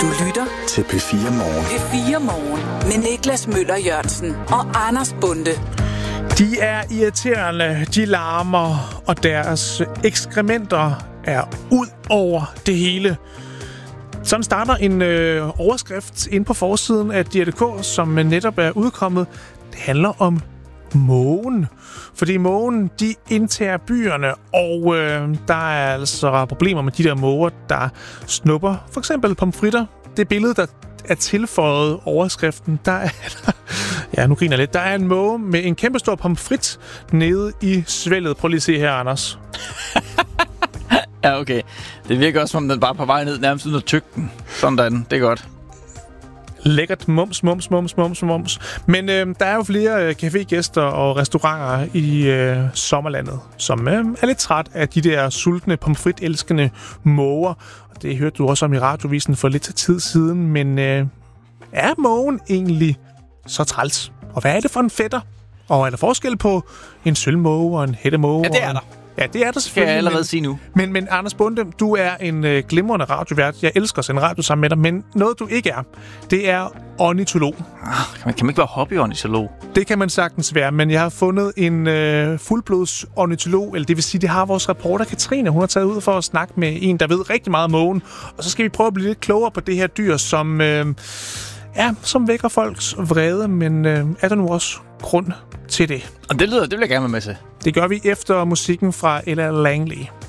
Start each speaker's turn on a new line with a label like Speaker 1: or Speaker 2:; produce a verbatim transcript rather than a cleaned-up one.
Speaker 1: Du lytter
Speaker 2: til P fire Morgen.
Speaker 1: P fire Morgen med Niklas Møller Jørgensen og Anders Bonde.
Speaker 3: De er irriterende, de larmer, og deres ekskrementer er ud over det hele. Sådan starter en øh, overskrift inde på forsiden af D R K, som netop er udkommet. Det handler om mågen. Fordi mågen, de indtager byerne, og øh, der er altså problemer med de der måger, der snupper for eksempel pomfritter. Det billede, der er tilføjet overskriften, der er der, ja, nu griner jeg lidt. Der er en måge med en kæmpe stor pomfrit nede i svælget. Prøv lige at se her, Anders.
Speaker 4: Ja, okay. Det virker også, som om den bare er på vej ned, nærmest uden at tykke den. Sådan der den. Det er godt.
Speaker 3: Lækkert mums, mums, mums, mums, mums. Men øh, der er jo flere øh, cafégæster og restauranter i øh, sommerlandet, som øh, er lidt træt af de der sultne, pomfrit-elskende måger. Og det hørte du også om i radiovisen for lidt tid siden. Men øh, er mågen egentlig så træls? Og hvad er det for en fætter? Og er der forskel på en sølvmåge og en hættemåge?
Speaker 4: Ja, det er der.
Speaker 3: Ja, det er der selvfølgelig.
Speaker 4: Kan jeg allerede
Speaker 3: men,
Speaker 4: sige nu.
Speaker 3: Men, men Anders Bonde, du er en øh, glimrende radiovært. Jeg elsker at sende radio sammen med dig, men noget du ikke er, det er ornitolog.
Speaker 4: Ah, kan, man, kan man ikke være hobbyornitolog?
Speaker 3: Det kan man sagtens være, men jeg har fundet en øh, fuldblods ornitolog, eller det vil sige, det har vores reporter Katrine. Hun har taget ud for at snakke med en, der ved rigtig meget om mågen. Og så skal vi prøve at blive lidt klogere på det her dyr, som, øh, ja, som vækker folks vrede, men øh, er der nu også grund til det?
Speaker 4: Og det lyder, det vil jeg gerne være med til.
Speaker 3: Det gør vi efter musikken fra Ella Langley.